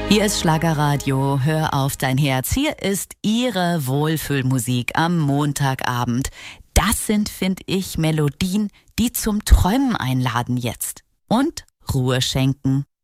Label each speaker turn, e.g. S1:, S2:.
S1: Hier ist Schlagerradio, hör auf dein Herz. Hier ist Ihre Wohlfühlmusik am Montagabend. Das sind, finde ich, Melodien, die zum Träumen einladen jetzt und Ruhe schenken.